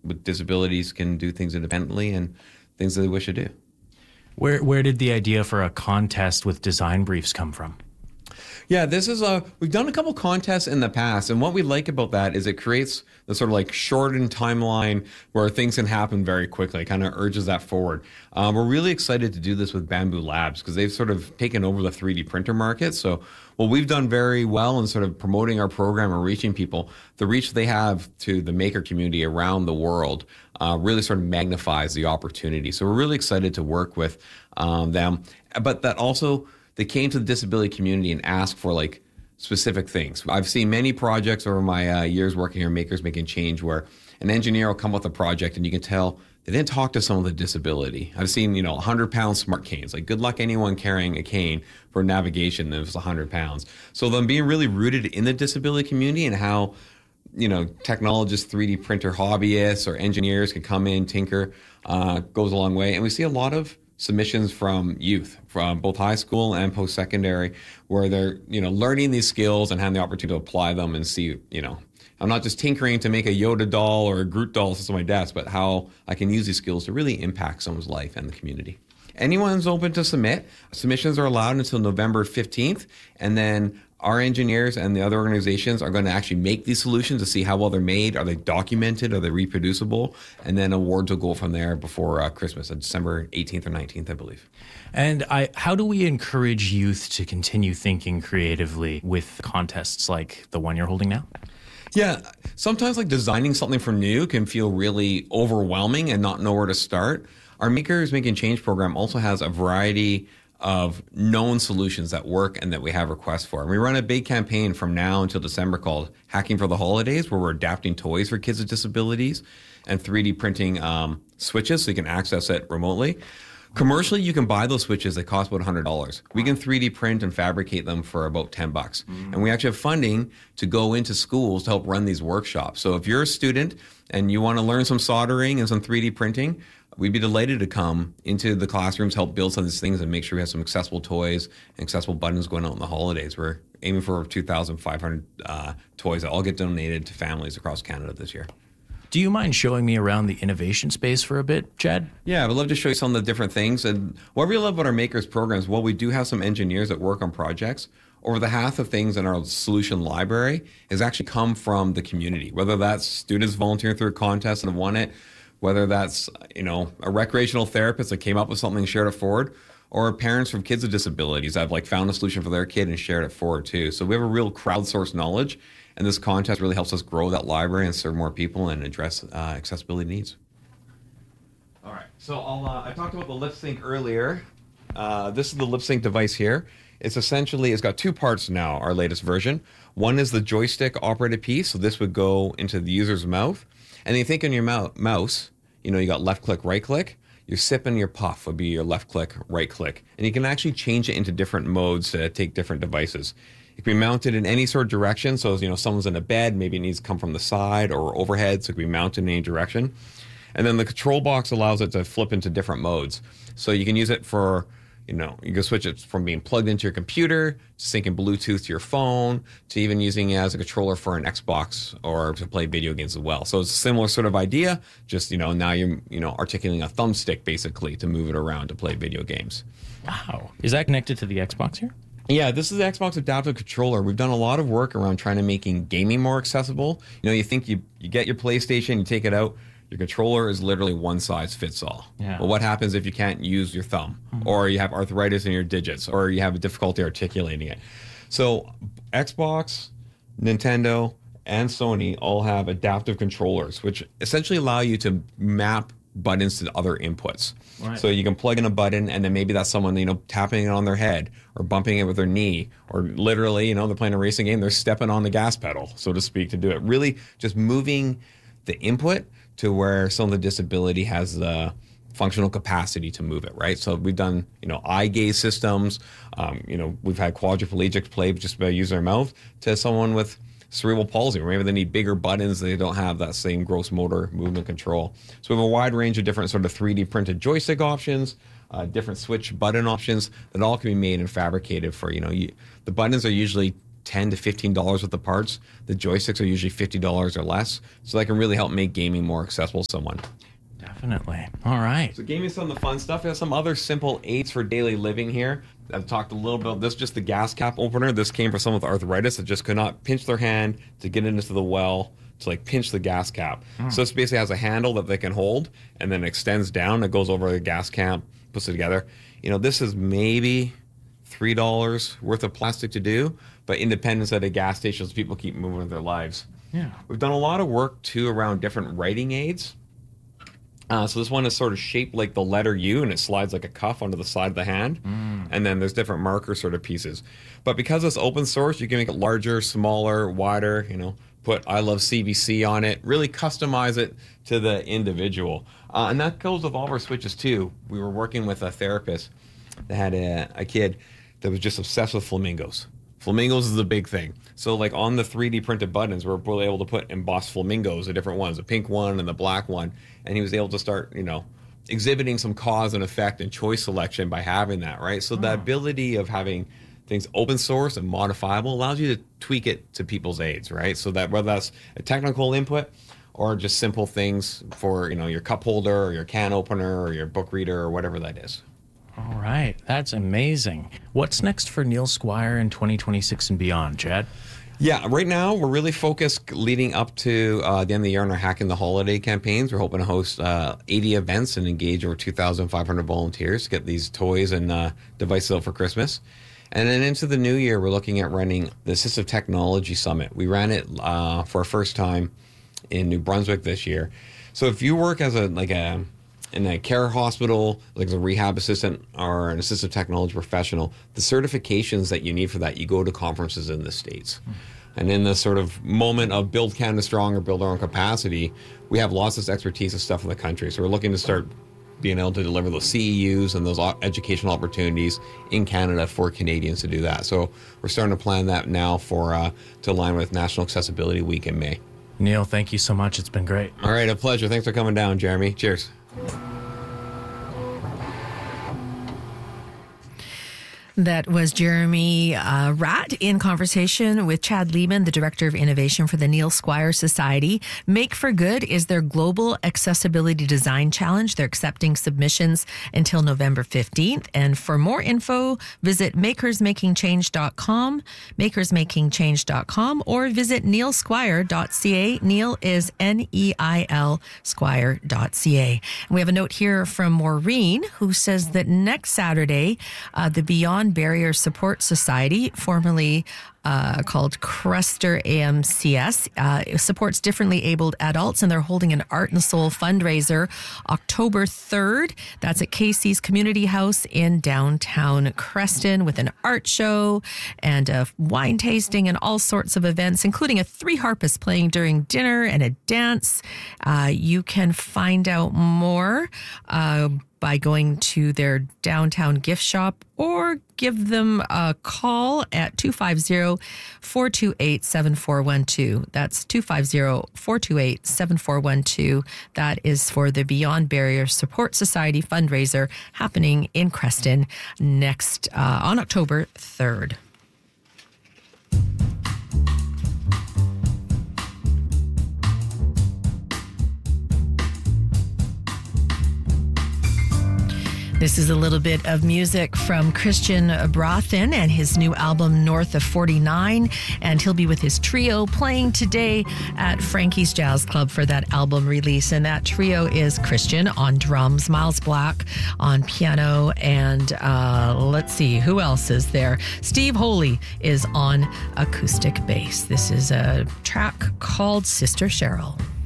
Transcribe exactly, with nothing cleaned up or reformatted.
with disabilities can do things independently and things that they wish to do. Where where did the idea for a contest with design briefs come from? Yeah, this is a, we've done a couple contests in the past, and what we like about that is it creates the sort of like shortened timeline where things can happen very quickly. It kind of urges that forward. Um, we're really excited to do this with Bamboo Labs because they've sort of taken over the three D printer market. So what we've done very well in sort of promoting our program and reaching people, the reach they have to the maker community around the world uh, really sort of magnifies the opportunity. So we're really excited to work with um, them, but that also, they came to the disability community and asked for like specific things. I've seen many projects over my uh, years working here, Makers Making Change, where an engineer will come with a project and you can tell they didn't talk to someone with a disability. I've seen, you know, one hundred pound smart canes. Like, good luck anyone carrying a cane for navigation that was one hundred pounds. So them being really rooted in the disability community and how, you know, technologists, three D printer hobbyists or engineers can come in, tinker, uh, goes a long way. And we see a lot of submissions from youth, from both high school and post-secondary, where they're, you know, learning these skills and having the opportunity to apply them and see, you know, I'm not just tinkering to make a Yoda doll or a Groot doll to sit on my desk, but how I can use these skills to really impact someone's life and the community. Anyone's open to submit. Submissions are allowed until November fifteenth, and then our engineers and the other organizations are going to actually make these solutions to see how well they're made. Are they documented? Are they reproducible? And then awards will go from there before uh, Christmas, on December eighteenth or nineteenth, I believe. And I, how do we encourage youth to continue thinking creatively with contests like the one you're holding now? Yeah, sometimes like designing something from new can feel really overwhelming and not know where to start. Our Makers Making Change program also has a variety of known solutions that work and that we have requests for. And we run a big campaign from now until December called Hacking for the Holidays, where we're adapting toys for kids with disabilities and three D printing um, switches so you can access it remotely. Commercially, you can buy those switches. They cost about one hundred dollars. We can three D print and fabricate them for about ten bucks. Mm. And we actually have funding to go into schools to help run these workshops. So if you're a student and you want to learn some soldering and some three D printing, we'd be delighted to come into the classrooms, help build some of these things and make sure we have some accessible toys and accessible buttons going out in the holidays. We're aiming for two thousand five hundred uh, toys that all get donated to families across Canada this year. Do you mind showing me around the innovation space for a bit, Chad? Yeah, I would love to show you some of the different things. And what we love about our Makers programs, well, we do have some engineers that work on projects. Over the half of things in our solution library has actually come from the community, whether that's students volunteering through a contest and have won it, whether that's, you know, a recreational therapist that came up with something and shared it forward, or parents from kids with disabilities that have like found a solution for their kid and shared it forward too. So we have a real crowdsourced knowledge, and this contest really helps us grow that library and serve more people and address uh, accessibility needs. All right, so I'll, uh, I talked about the LipSync earlier. Uh, this is the LipSync device here. It's essentially, it's got two parts now, our latest version. One is the joystick operated piece, so this would go into the user's mouth. And then you think on your mou- mouse, you know, you got left click, right click. Your sip and your puff would be your left click, right click. And you can actually change it into different modes to take different devices. It can be mounted in any sort of direction. So, you know, someone's in a bed, maybe it needs to come from the side or overhead, so it can be mounted in any direction. And then the control box allows it to flip into different modes. So you can use it for, you know, you can switch it from being plugged into your computer, to syncing Bluetooth to your phone, to even using it as a controller for an Xbox or to play video games as well. So it's a similar sort of idea, just, you know, now you're, you know, articulating a thumbstick basically to move it around to play video games. Wow. Is that connected to the Xbox here? Yeah, this is the Xbox Adaptive Controller. We've done a lot of work around trying to making gaming more accessible. You know, you think you, you get your PlayStation, you take it out, your controller is literally one size fits all. Yeah. Well, what happens if you can't use your thumb, mm-hmm. or you have arthritis in your digits, or you have difficulty articulating it? So Xbox, Nintendo, and Sony all have adaptive controllers, which essentially allow you to map buttons to other inputs. Right. So you can plug in a button, and then maybe that's someone, you know, tapping it on their head or bumping it with their knee, or literally, you know, they're playing a racing game, they're stepping on the gas pedal, so to speak, to do it. Really just moving the input to where someone with a disability has the functional capacity to move it, right? So we've done, you know, eye gaze systems. Um, you know, we've had quadriplegics play just by using their mouth, to someone with cerebral palsy, or maybe they need bigger buttons, they don't have that same gross motor movement control. So we have a wide range of different sort of three D printed joystick options, uh, different switch button options that all can be made and fabricated for, you know, you, the buttons are usually ten to fifteen dollars with the parts. The joysticks are usually fifty dollars or less. So that can really help make gaming more accessible to someone. Definitely. All right. So gaming is some of the fun stuff. We have some other simple aids for daily living here. I've talked a little bit about this, just the gas cap opener. This came for someone with arthritis that just could not pinch their hand to get into the well to like pinch the gas cap. Mm. So this basically has a handle that they can hold and then extends down. It goes over the gas cap, puts it together. You know, this is maybe three dollars worth of plastic to do, but independence at a gas station, people keep moving with their lives. Yeah. We've done a lot of work too around different writing aids. Uh, so this one is sort of shaped like the letter U, and it slides like a cuff onto the side of the hand. Mm. And then there's different marker sort of pieces. But because it's open source, you can make it larger, smaller, wider, you know, put I love C B C on it, really customize it to the individual. Uh, and that goes with all of our switches too. We were working with a therapist that had a, a kid that was just obsessed with flamingos. Flamingos is a big thing. So like on the three D printed buttons, we're really able to put embossed flamingos, the different ones, the pink one and the black one. And he was able to start, you know, exhibiting some cause and effect and choice selection by having that, right? So oh. the ability of having things open source and modifiable allows you to tweak it to people's aids, right? So that whether that's a technical input or just simple things for, you know, your cup holder or your can opener or your book reader or whatever that is. All right. That's amazing. What's next for Neil Squire in twenty twenty-six and beyond, Chad? Yeah, right now we're really focused leading up to uh, the end of the year on our Hacking the Holiday campaigns. We're hoping to host uh, eighty events and engage over two thousand five hundred volunteers to get these toys and uh, devices out for Christmas. And then into the new year, we're looking at running the Assistive Technology Summit. We ran it uh, for our first time in New Brunswick this year. So if you work as a like a in a care hospital, like as a rehab assistant or an assistive technology professional, the certifications that you need for that, you go to conferences in the States. Mm. And in this sort of moment of build Canada strong or build our own capacity, we have lots of expertise and stuff in the country. So we're looking to start being able to deliver those C E Us and those educational opportunities in Canada for Canadians to do that. So we're starting to plan that now for uh, to align with National Accessibility Week in May. Neil, thank you so much. It's been great. All right, a pleasure. Thanks for coming down, Jeremy. Cheers. That was Jeremy uh, Ratt in conversation with Chad Lehman, the Director of Innovation for the Neil Squire Society. Make for Good is their Global Accessibility Design Challenge. They're accepting submissions until November fifteenth. And for more info, visit makers making change dot com, makers making change dot com, or visit neil squire dot c a. Neil is N E I L squire dot c a. And we have a note here from Maureen, who says that next Saturday, uh, the Beyond Barrier Support Society, formerly uh, called Crester A M C S, uh, supports differently abled adults, and they're holding an Art and Soul fundraiser October third. That's at Casey's Community House in downtown Creston, with an art show and a wine tasting and all sorts of events, including a three harpists playing during dinner and a dance. Uh, you can find out more uh, by going to their downtown gift shop or give them a call at two five zero, four two eight, seven four one two. That's two five zero, four two eight, seven four one two. That is for the Beyond Barrier Support Society fundraiser happening in Creston next uh, on October third. This is a little bit of music from Christian Brothen and his new album, North of forty-nine. And he'll be with his trio playing today at Frankie's Jazz Club for that album release. And that trio is Christian on drums, Miles Black on piano, and uh, let's see, who else is there? Steve Holy is on acoustic bass. This is a track called Sister Cheryl.